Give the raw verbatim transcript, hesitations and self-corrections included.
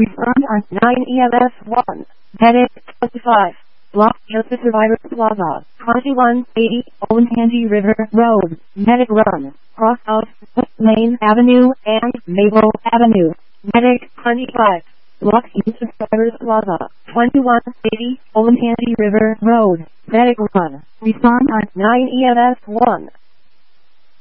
Respond on nine E M S one. Medic twenty-five. Block Joseph Survivor Plaza. twenty-one eighty Olentangy River Road. Medic run. Cross of Main Avenue and Maple Avenue. Medic twenty-five. Block Joseph Survivor Plaza. twenty-one eighty Olentangy River Road. Medic run. Respond on nine E M S one.